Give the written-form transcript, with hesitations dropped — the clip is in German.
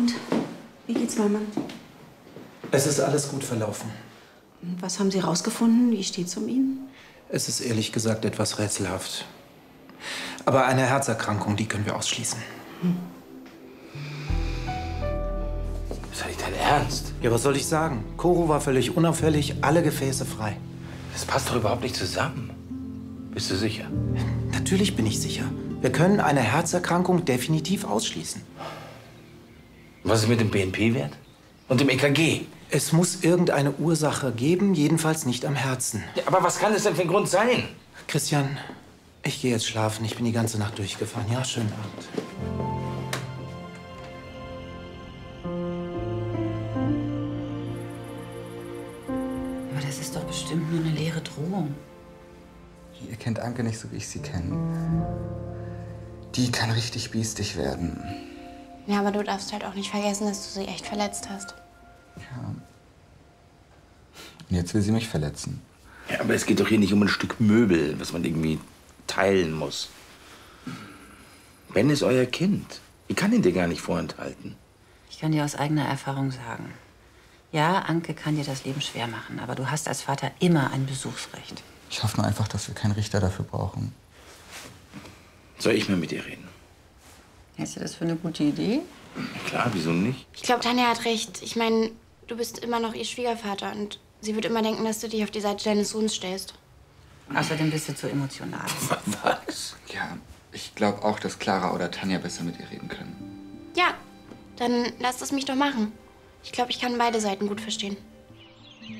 Und? Wie geht's Mama? Es ist alles gut verlaufen. Was haben Sie rausgefunden? Wie steht's um ihn? Es ist ehrlich gesagt etwas rätselhaft. Aber eine Herzerkrankung, die können wir ausschließen. Ist doch nicht dein Ernst? Ja, was soll ich sagen? Koro war völlig unauffällig, alle Gefäße frei. Das passt doch überhaupt nicht zusammen. Bist du sicher? Natürlich bin ich sicher. Wir können eine Herzerkrankung definitiv ausschließen. Was ist mit dem BNP-Wert? Und dem EKG? Es muss irgendeine Ursache geben, jedenfalls nicht am Herzen. Ja, aber was kann das denn für ein Grund sein? Christian, ich gehe jetzt schlafen. Ich bin die ganze Nacht durchgefahren. Ja, schönen Abend. Aber das ist doch bestimmt nur eine leere Drohung. Ihr kennt Anke nicht so, wie ich sie kenne. Die kann richtig biestig werden. Ja, aber du darfst halt auch nicht vergessen, dass du sie echt verletzt hast. Ja. Und jetzt will sie mich verletzen. Ja, aber es geht doch hier nicht um ein Stück Möbel, was man irgendwie teilen muss. Ben ist euer Kind. Ich kann ihn dir gar nicht vorenthalten. Ich kann dir aus eigener Erfahrung sagen. Ja, Anke kann dir das Leben schwer machen, aber du hast als Vater immer ein Besuchsrecht. Ich hoffe nur einfach, dass wir keinen Richter dafür brauchen. Soll ich mal mit ihr reden? Hältst du das für eine gute Idee? Na klar, wieso nicht? Ich glaube, Tanja hat recht. Ich meine, du bist immer noch ihr Schwiegervater und sie wird immer denken, dass du dich auf die Seite deines Sohns stellst. Außerdem bist du zu emotional. Was? Ja, ich glaube auch, dass Clara oder Tanja besser mit ihr reden können. Ja, dann lass es mich doch machen. Ich glaube, ich kann beide Seiten gut verstehen.